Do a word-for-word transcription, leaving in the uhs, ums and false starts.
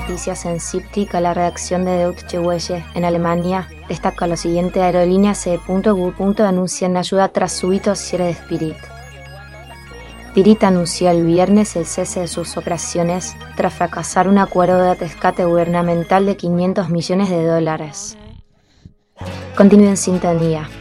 noticias en Siptic a la redacción de Deutsche Welle en Alemania. Destaca lo siguiente: aerolíneas e punto gu punto anuncian ayuda tras súbito cierre de Spirit. Spirit anunció el viernes el cese de sus operaciones tras fracasar un acuerdo de rescate gubernamental de quinientos millones de dólares. Continúe en sintonía.